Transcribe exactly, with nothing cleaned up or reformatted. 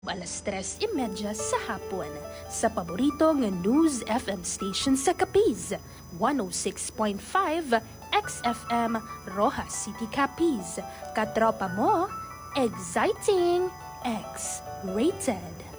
alas tres imedya sa hapon sa paborito ng News F M station sa Capiz, one oh six point five X F M Rojas City, Capiz. Katropa mo, exciting, X-rated.